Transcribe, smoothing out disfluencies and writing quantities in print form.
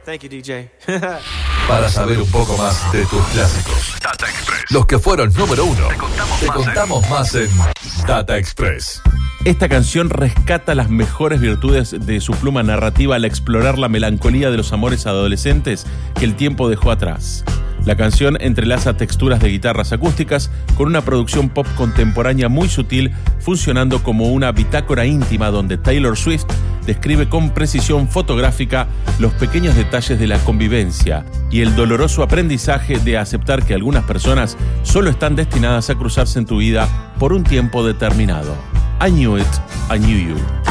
Thank you, DJ. Para saber un poco más de tus clásicos, Data Express. Los que fueron número uno. Te contamos más en Data Express. Esta canción rescata las mejores virtudes de su pluma narrativa al explorar la melancolía de los amores adolescentes que el tiempo dejó atrás. La canción entrelaza texturas de guitarras acústicas con una producción pop contemporánea muy sutil, funcionando como una bitácora íntima donde Taylor Swift describe con precisión fotográfica los pequeños detalles de la convivencia y el doloroso aprendizaje de aceptar que algunas personas solo están destinadas a cruzarse en tu vida por un tiempo determinado. I Knew It, I Knew You.